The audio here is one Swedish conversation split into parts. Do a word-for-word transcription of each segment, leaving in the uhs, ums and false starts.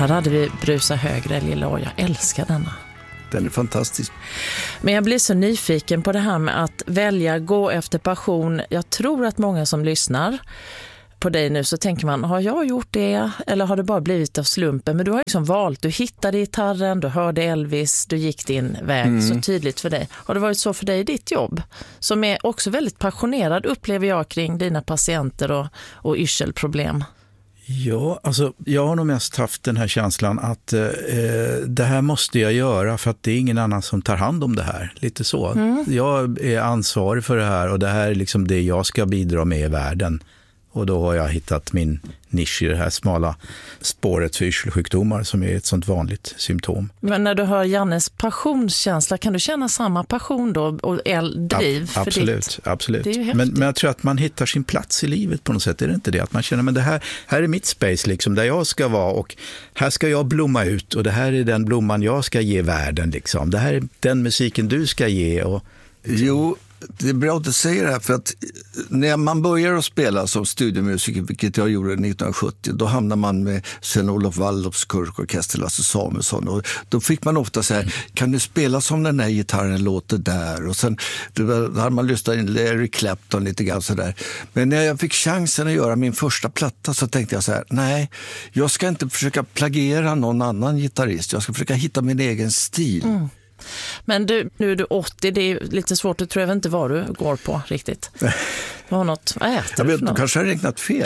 Här hade vi Brusa högre, lilla och jag älskar denna. Den är fantastisk. Men jag blir så nyfiken på det här med att välja, gå efter passion. Jag tror att många som lyssnar på dig nu så tänker man, har jag gjort det eller har det bara blivit av slumpen? Men du har liksom valt, du hittade gitarren, du hörde Elvis, du gick din väg mm. så tydligt för dig. Har det varit så för dig i ditt jobb? Som är också väldigt passionerad, upplever jag, kring dina patienter och, och yrselproblem. Ja, alltså jag har nog mest haft den här känslan att eh, det här måste jag göra för att det är ingen annan som tar hand om det här. Lite så. Mm. Jag är ansvarig för det här och det här är liksom det jag ska bidra med i världen. Och då har jag hittat min nisch i det här smala spåret för yrselsjukdomar som är ett sånt vanligt symptom. Men när du hör Jannes passionskänsla, kan du känna samma passion då och driv för absolut, ditt? Absolut, absolut. Men, men jag tror att man hittar sin plats i livet på något sätt. Är det inte det? Att man känner, men det här, här är mitt space liksom, där jag ska vara och här ska jag blomma ut och det här är den blomman jag ska ge världen liksom. Det här är den musiken du ska ge och... Jo, det är bra att du säger det här, för att när man börjar att spela som studiomusiker, vilket jag gjorde nittonhundrasjuttio, då hamnar man med Sven-Olof Waldorfs Kurkorkester, Lasse Samuelsson, och då fick man ofta så här, kan du spela som den där gitarren låter där? Och sen då hade man lyssnat in Larry Clapton lite grann så där. Men när jag fick chansen att göra min första platta så tänkte jag så här, nej, jag ska inte försöka plagiera någon annan gitarrist, jag ska försöka hitta min egen stil. Mm. Men du, nu är du åttio, det är lite svårt, du tror jag inte vad du går på riktigt. Vad, något, vad äter jag du vet, för något? Du kanske har räknat fel.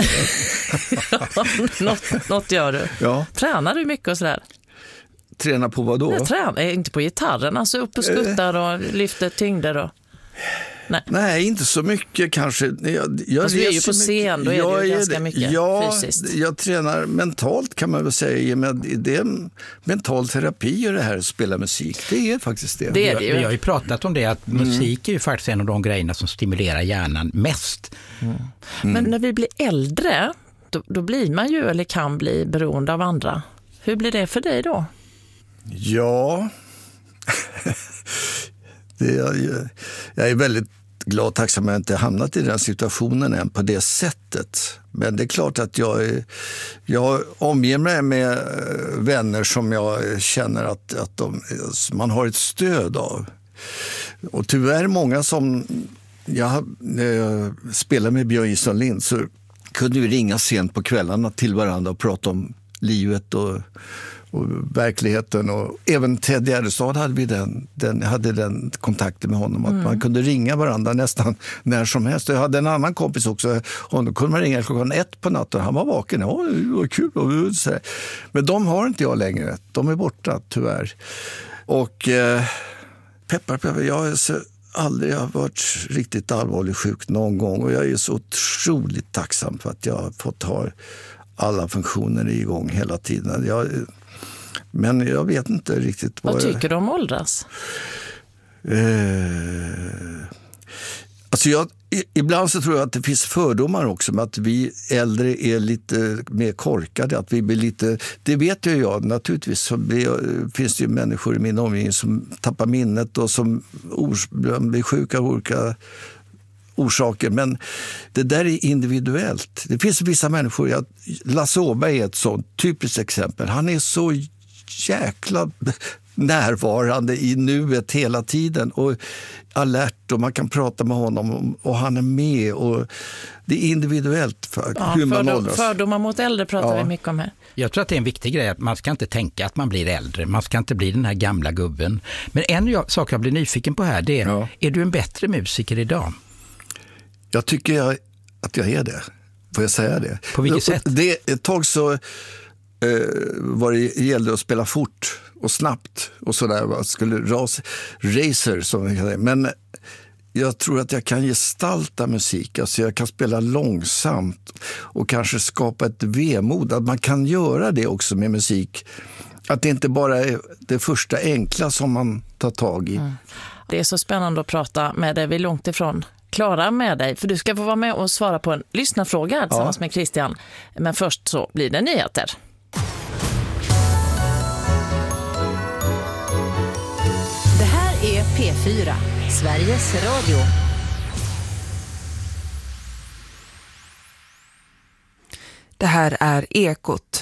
ja, något, något gör du. Ja. Tränar du mycket och sådär? Tränar på vad då? Jag tränar inte på gitarren, alltså upp och skuttar och lyfter tyngder och... Nej. Nej, inte så mycket kanske. Jag, jag alltså, vi är ju på scen, då är jag det ju ganska mycket ja, fysiskt. Jag tränar mentalt kan man väl säga. Men det är mental terapi och det här att spela musik. Det är faktiskt det. det, är det vi, har, vi har ju pratat om det, att mm. musik är ju faktiskt en av de grejerna som stimulerar hjärnan mest. Mm. Mm. Men när vi blir äldre, då, då blir man ju eller kan bli beroende av andra. Hur blir det för dig då? Ja... Det är, jag är väldigt glad och tacksam att jag inte hamnat i den situationen än på det sättet. Men det är klart att jag, är, jag omger mig med vänner som jag känner att, att de, man har ett stöd av. Och tyvärr många som... Jag, när jag spelade med Björn Gilson Lind så kunde vi ringa sent på kvällarna till varandra och prata om livet och... och verkligheten, och även Ted Gärdestad hade vi den, den, hade den kontakten med honom, att mm. man kunde ringa varandra nästan när som helst. Jag hade en annan kompis också, honom kunde man ringa klockan ett på natten, han var vaken, ja det var kul. Men de har inte jag längre, de är borta tyvärr. Och eh, peppar, peppar, jag har så aldrig har varit riktigt allvarligt sjuk någon gång, och jag är så otroligt tacksam för att jag har fått ha alla funktioner igång hela tiden. Jag Men jag vet inte riktigt vad... Vad tycker jag... du om åldras? Eh... Alltså jag... Ibland så tror jag att det finns fördomar också med att vi äldre är lite mer korkade. Att vi blir lite... Det vet ju jag naturligtvis. Så blir... finns det ju människor i min omgivning som tappar minnet och som ors... blir sjuka av olika orsaker. Men det där är individuellt. Det finns vissa människor... Jag... Lasse Åberg är ett sånt typiskt exempel. Han är så jäkla närvarande i nuet hela tiden och alert, och man kan prata med honom och han är med, och det är individuellt för ja, hur man fördom, åldras. Fördomar mot äldre pratar ja. vi mycket om här. Jag tror att det är en viktig grej att man ska inte tänka att man blir äldre, man ska inte bli den här gamla gubben. Men en sak jag blir nyfiken på här, det är, ja. är du en bättre musiker idag? Jag tycker jag, att jag är det. Får jag säga det? På vilket sätt? Det, ett tag så Uh, var det gällde att spela fort och snabbt och sådär, skulle ras, racer som det heter. Men jag tror att jag kan gestalta musik, alltså jag kan spela långsamt och kanske skapa ett vemod, att man kan göra det också med musik, att det inte bara är det första enkla som man tar tag i. Mm. Det är så spännande att prata med dig, vi är långt ifrån klara med dig, för du ska få vara med och svara på en lyssnarfråga tillsammans ja. med Christian, men först så blir det nyheter. är P fyra, Sveriges Radio. Det här är Ekot.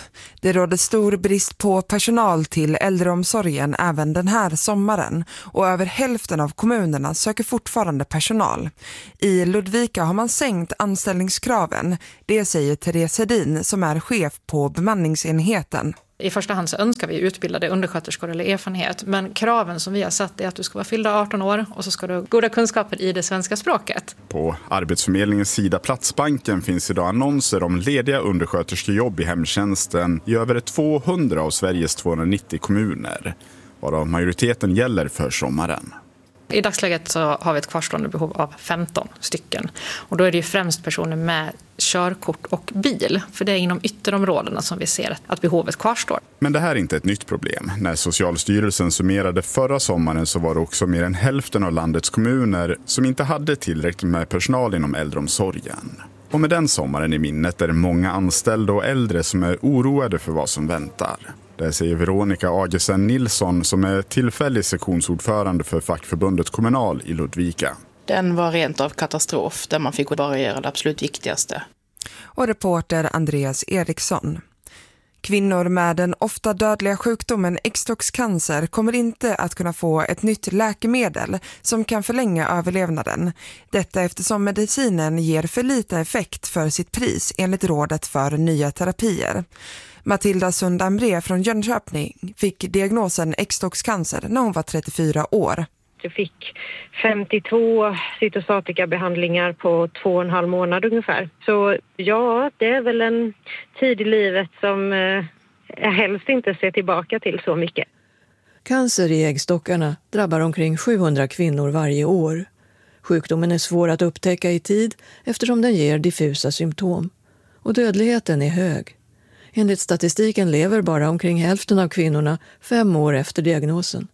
Det råder stor brist på personal till äldreomsorgen även den här sommaren och över hälften av kommunerna söker fortfarande personal. I Ludvika har man sänkt anställningskraven, det säger Therese Hedin som är chef på bemanningsenheten. I första hand så önskar vi utbildade undersköterskor eller erfarenhet, men kraven som vi har satt är att du ska vara fyllda arton år och så ska du ha goda kunskaper i det svenska språket. På Arbetsförmedlingens sida Platsbanken finns idag annonser om lediga undersköterskejobb i hemtjänsten i över tvåhundra av Sveriges tvåhundranittio kommuner, varav majoriteten gäller för sommaren. I dagsläget så har vi ett kvarstående behov av femton stycken. Och då är det ju främst personer med körkort och bil. För det är inom ytterområdena som vi ser att behovet kvarstår. Men det här är inte ett nytt problem. När Socialstyrelsen summerade förra sommaren så var det också mer än hälften av landets kommuner som inte hade tillräckligt med personal inom äldreomsorgen. Och med den sommaren i minnet är det många anställda och äldre som är oroade för vad som väntar. Det säger Veronica Agesen Nilsson som är tillfällig sektionsordförande för fackförbundet Kommunal i Ludvika. Den var rent av katastrof där man fick bara göra det absolut viktigaste. Och reporter Andreas Eriksson. Kvinnor med den ofta dödliga sjukdomen äggstockscancer kommer inte att kunna få ett nytt läkemedel som kan förlänga överlevnaden. Detta eftersom medicinen ger för lite effekt för sitt pris enligt rådet för nya terapier. Matilda Sundambré från Jönköping fick diagnosen äggstockscancer när hon var trettiofyra år. Jag fick femtiotvå cytostatikabehandlingar på två och en halv månad ungefär. Så ja, det är väl en tid i livet som eh, jag helst inte ser tillbaka till så mycket. Cancer i äggstockarna drabbar omkring sjuhundra kvinnor varje år. Sjukdomen är svår att upptäcka i tid eftersom den ger diffusa symptom. Och dödligheten är hög. Enligt statistiken lever bara omkring hälften av kvinnorna fem år efter diagnosen.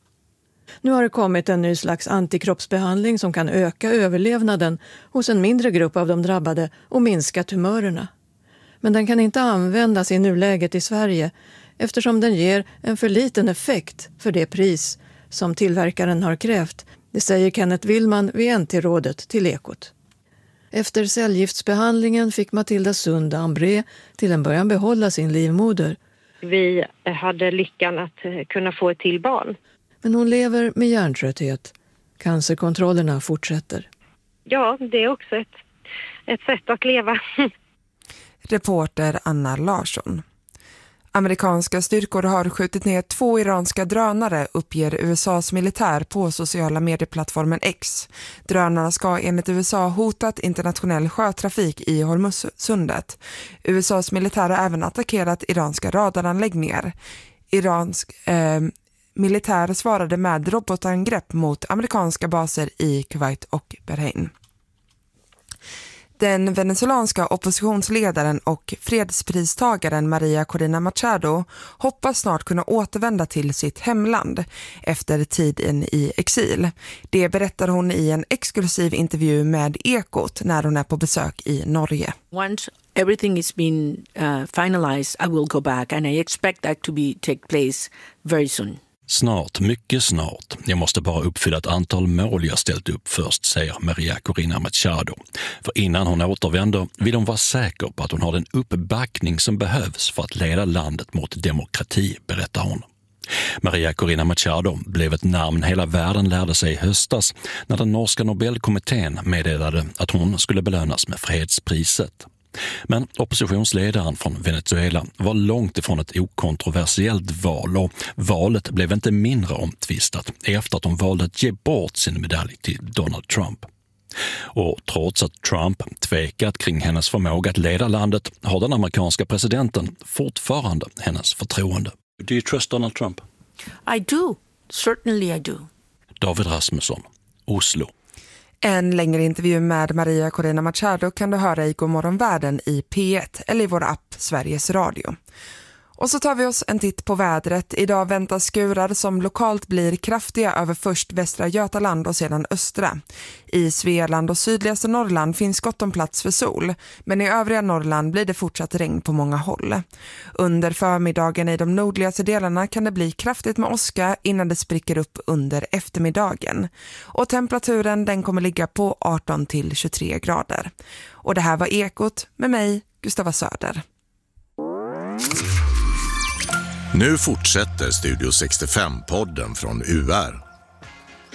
Nu har det kommit en ny slags antikroppsbehandling som kan öka överlevnaden hos en mindre grupp av de drabbade och minska tumörerna. Men den kan inte användas i nuläget i Sverige eftersom den ger en för liten effekt för det pris som tillverkaren har krävt. Det säger Kenneth Willman vid N T-rådet till Ekot. Efter cellgiftsbehandlingen fick Matilda Sundambré till en början behålla sin livmoder. Vi hade lyckan att kunna få ett till barn. Men hon lever med hjärntrötthet. Cancerkontrollerna fortsätter. Ja, det är också ett, ett sätt att leva. Reporter Anna Larsson. Amerikanska styrkor har skjutit ner två iranska drönare, uppger U S A:s militär på sociala medieplattformen X. Drönarna ska enligt U S A hotat internationell sjötrafik i Hormuzsundet. U S A:s militär har även attackerat iranska radaranläggningar. Iransk eh, militär svarade med robotangrepp mot amerikanska baser i Kuwait och Bahrain. Den venezuelanska oppositionsledaren och fredspristagaren Maria Corina Machado hoppas snart kunna återvända till sitt hemland efter tiden i exil. Det berättar hon i en exklusiv intervju med Ekot när hon är på besök i Norge. Once everything is been uh, finalized, I will go back and I expect that to be take place very soon. Snart, mycket snart. Jag måste bara uppfylla ett antal mål jag ställt upp först, säger Maria Corina Machado. För innan hon återvänder vill hon vara säker på att hon har den uppbackning som behövs för att leda landet mot demokrati, berättar hon. Maria Corina Machado blev ett namn hela världen lärde sig i höstas när den norska Nobelkommittén meddelade att hon skulle belönas med fredspriset. Men oppositionsledaren från Venezuela var långt ifrån ett okontroversiellt val och valet blev inte mindre omtvistat efter att hon valde att ge bort sin medalj till Donald Trump. Och trots att Trump tvekat kring hennes förmåga att leda landet har den amerikanska presidenten fortfarande hennes förtroende. Do you trust Donald Trump? I do. Certainly I do. David Rasmusson, Oslo. En längre intervju med Maria Corina Machado kan du höra i Godmorgon Världen i P ett eller i vår app Sveriges Radio. Och så tar vi oss en titt på vädret. Idag väntas skurar som lokalt blir kraftiga över först västra Götaland och sedan östra. I Svealand och sydligaste Norrland finns gott om plats för sol, men i övriga Norrland blir det fortsatt regn på många håll. Under förmiddagen i de nordligaste delarna kan det bli kraftigt med åska innan det spricker upp under eftermiddagen. Och temperaturen den kommer ligga på arton till tjugotre grader. Och det här var Ekot med mig, Gustava Söder. Nu fortsätter Studio sextiofem-podden från U R.